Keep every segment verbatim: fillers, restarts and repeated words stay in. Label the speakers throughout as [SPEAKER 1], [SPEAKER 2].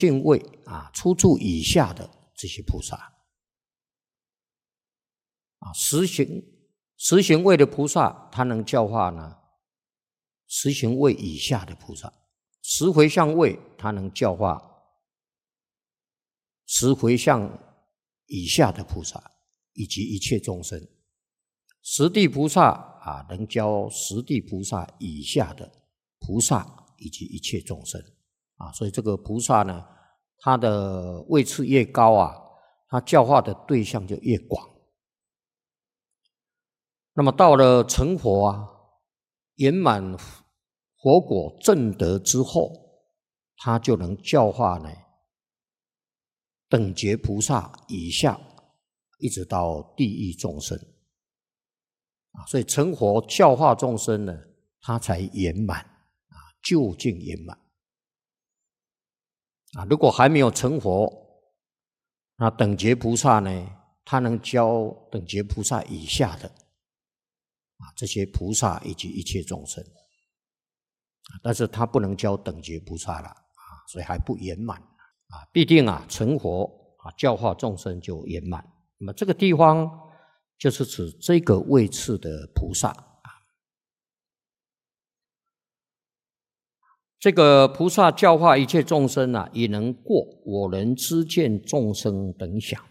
[SPEAKER 1] 性位啊出处以下的这些菩萨啊，十行十行位的菩萨，他能教化呢十行位以下的菩萨；十回向位，他能教化十回向以下的菩萨以及一切众生；十地菩萨啊，能教十地菩萨以下的菩萨以及一切众生啊。所以这个菩萨呢，他的位次越高啊，他教化的对象就越广。那么到了成佛啊，圆满佛果正德之后，他就能教化呢等觉菩萨以下，一直到地狱众生啊。所以成佛教化众生呢，他才圆满啊，究竟圆满啊。如果还没有成佛，那等觉菩萨呢，他能教等觉菩萨以下的啊这些菩萨以及一切众生，但是他不能教等觉菩萨了啊，所以还不圆满啊。必定啊成佛啊，教化众生就圆满。那么这个地方就是指这个位次的菩萨啊。这个菩萨教化一切众生啊，也能过我人知见众生等想。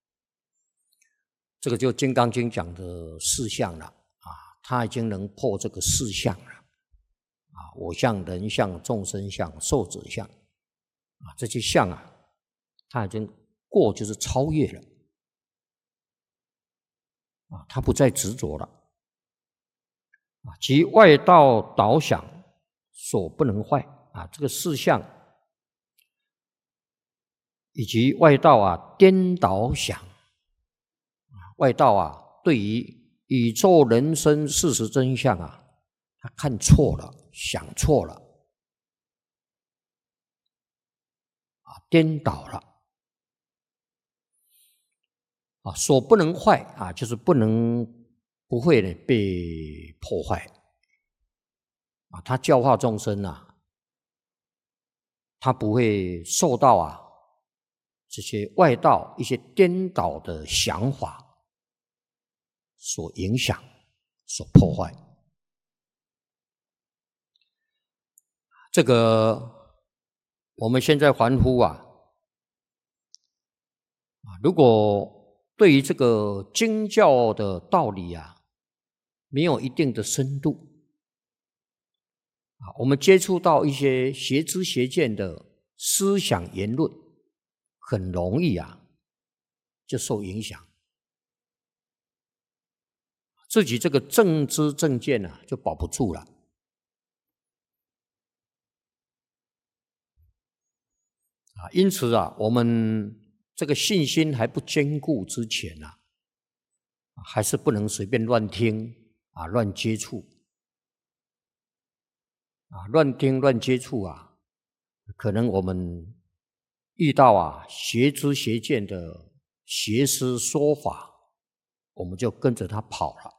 [SPEAKER 1] 这个就《金刚经》讲的四相了啊，他已经能破这个四相了啊，我相、人相、众生相、寿者相啊，这些相啊，他已经过，就是超越了啊，他不再执着了啊，即外道导想所不能坏啊，这个四相以及外道啊颠倒想，外道啊对于宇宙人生事实真相啊，他看错了，想错了啊，颠倒了啊，所不能坏啊，就是不能不会呢被破坏啊。他教化众生啊，他不会受到啊这些外道一些颠倒的想法所影响、所破坏。这个我们现在凡夫啊，如果对于这个经教的道理啊，没有一定的深度啊，我们接触到一些邪知邪见的思想言论，很容易啊就受影响，自己这个正知正见啊就保不住了啊。因此啊，我们这个信心还不坚固之前啊，还是不能随便乱听啊、乱接触啊，乱听乱接触啊，可能我们遇到啊邪知邪见的邪思说法，我们就跟着他跑了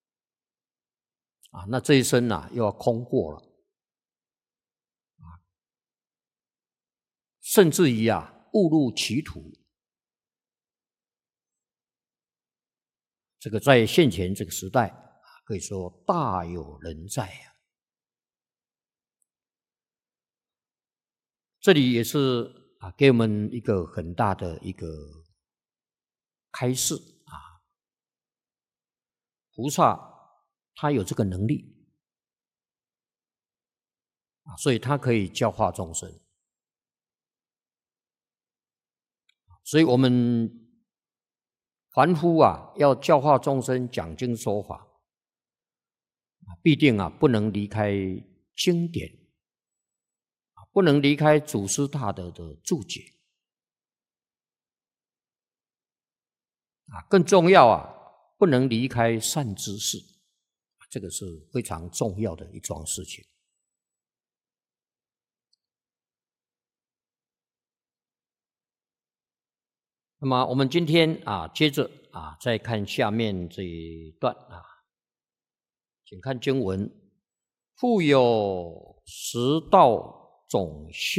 [SPEAKER 1] 啊，那这一生啊又要空过了啊，甚至于啊误入歧途。这个在现前这个时代啊，可以说大有人在啊。这里也是啊，给我们一个很大的一个开示啊。菩萨他有这个能力啊，所以他可以教化众生。所以我们凡夫啊，要教化众生、讲经说法，必定啊不能离开经典，不能离开祖师大德的注解啊，更重要啊，不能离开善知识，这个是非常重要的一桩事情。那么我们今天啊，接着啊，再看下面这一段啊，请看经文：复有十道种修。